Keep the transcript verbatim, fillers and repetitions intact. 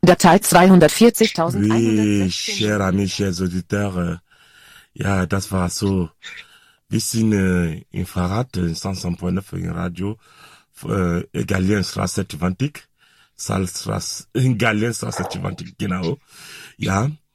Datei Oui, zweihundertvierzigtausendzweihundertsechzehn. chers amis, chers auditeurs, äh, ja, das war so, wir sind äh, im Fahrrad, in cent cinq point neuf in Radio, äh, Galienstraße zwanzig, Salzstraße, Galienstraße zwanzig, genau, ja,